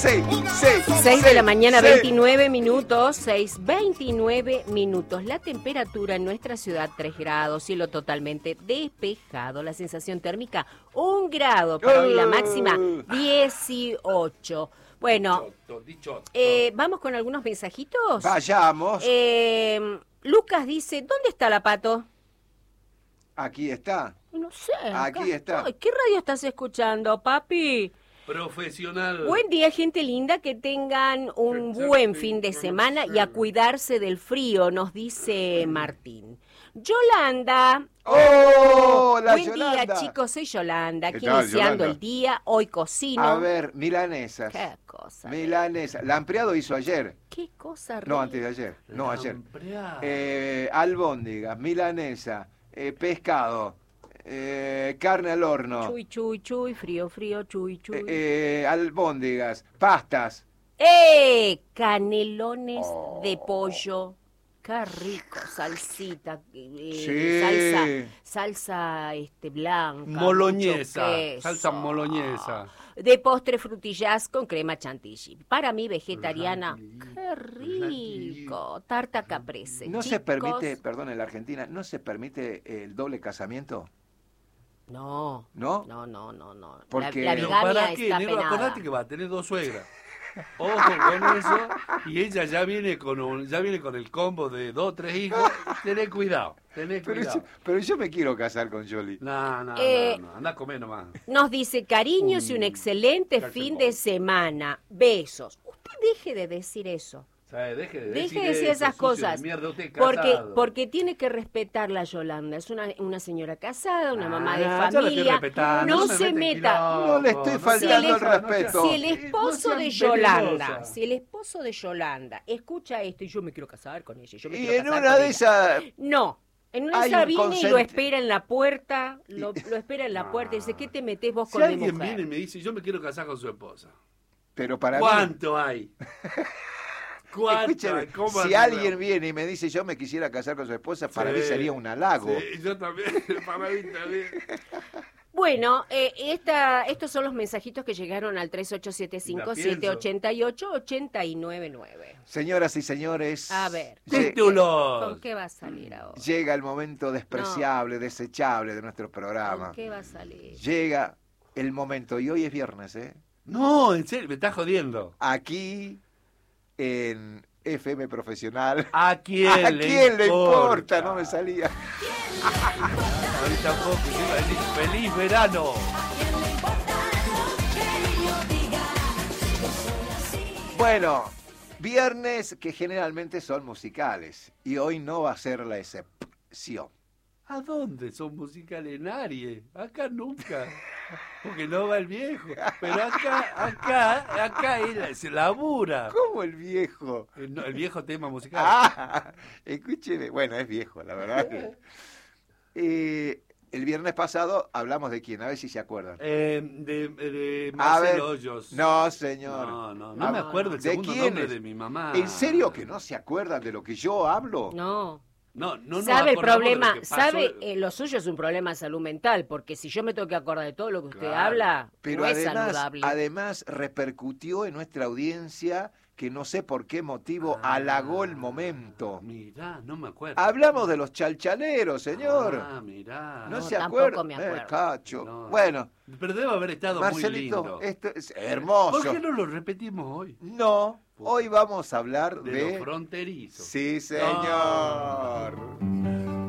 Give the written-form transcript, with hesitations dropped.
6 de la mañana, 29 minutos, 6:29. La temperatura en nuestra ciudad, 3 grados, cielo totalmente despejado. La sensación térmica, 1 grado. Para hoy la máxima, 18. Bueno, vamos con algunos mensajitos. Vayamos. Lucas dice, ¿dónde está la Pato? Aquí está. No sé. Aquí está. ¿Qué radio estás escuchando, papi? Profesional. Buen día, gente linda, que tengan un buen fin de semana y a cuidarse del frío, nos dice Martín. Yolanda. ¡Hola, Buen Yolanda! día, chicos, soy Yolanda, aquí tal, iniciando Yolanda? el día, hoy cocino. A ver, milanesas. Qué cosa. Milanesas. La ampliado hizo ayer. Qué cosa rica. No, antes de ayer. No, ayer. Lampreada. Albóndigas, milanesa, pescado, carne al horno. Chuy, chuy, chuy, frío, frío, chuy, chuy. Albóndigas, pastas. Canelones de pollo. Qué rico, salsita, Sí. salsa blanca. Moloñesa, mucho queso. salsa moloñesa. De postre frutillas con crema chantilly. Para mí, vegetariana, qué rico. Tarta caprese. ¿No se Chicos, permite, perdón, en la Argentina, no se permite el doble casamiento? No. ¿No? No. Porque- La ¿Pero bigamia para qué, está negro? penada. Acordate que va a tener 2 suegras. Ojo con eso. Y ella ya viene con el combo de 2, 3 hijos. Tenés cuidado. Pero yo me quiero casar con Jolie. No. Andá a comer nomás. Nos dice, cariños y un excelente Cárcel fin Boy. de semana. Besos. Usted deje de decir eso. ¿Sabe? Deje de Deje de decir decir esas eso, sucio de cosas. mierda, usted Porque, casado. porque tiene que respetar la Yolanda. Es una señora casada, una mamá de yo la estoy familia. respetando, No me se mete meta. quilombo, No le estoy faltando el respeto. Si el esposo No de sean Yolanda, venenosas. si el esposo de Yolanda escucha esto y yo me quiero casar con ella, yo me Y quiero en casar una con de ella. esas... No. En una de Hay esas un viene y lo consent- espera en la puerta, lo espera en la puerta y dice, ¿qué te metés vos Si con mi alguien mujer? viene y me dice, yo me quiero casar con su esposa. Pero para mí... ¿Cuánto hay? ¿Cuánto Escúcheme, hay? ¿Cómo si así? alguien viene y me dice yo me quisiera casar con su esposa, para Sí, mí sería un halago. Sí, yo también, para mí también. Bueno, estos son los mensajitos que llegaron al 3875-788-899. Señoras y señores, A ver, Títulos. ¿con qué va a salir ahora? llega el momento despreciable, desechable de nuestro programa. ¿Con qué va a salir? Llega el momento, y hoy es viernes, ¿eh? No, en serio, me estás jodiendo. Aquí en FM Profesional. ¿A quién, ¿A quién le importa? No me salía. Ahorita poco, te iba a decir, ¡feliz verano! Bueno, viernes que generalmente son musicales. Y hoy no va a ser la excepción. ¿A dónde son musicales? Nadie. Acá nunca. Porque no va el viejo. Pero acá él se labura. ¿Cómo el viejo? El viejo tema musical. Ah, escúcheme. Bueno, es viejo, la verdad. El viernes pasado hablamos de quién, a ver si se acuerdan. De A ver, Marcelo Hoyos. No, señor. No me acuerdo el ¿De segundo quién nombre es? de mi mamá. ¿En serio que no se acuerdan de lo que yo hablo? No. No ¿Sabe el acordamos de lo problema? que pasó. ¿Sabe? Lo suyo es un problema de salud mental, porque si yo me tengo que acordar de todo lo que usted Claro. habla, Pero no es además, saludable. repercutió en nuestra audiencia que no sé por qué motivo halagó el momento. Mirá, no me acuerdo. Hablamos de los chalchaleros, señor. Mirá. No No, se tampoco acuerda. me acuerdo. Cacho. No. Bueno, Pero debe haber estado muy Marcelito, lindo. esto es hermoso. ¿Por qué no lo repetimos hoy? No, hoy vamos a hablar De de... los fronterizos. Sí, señor.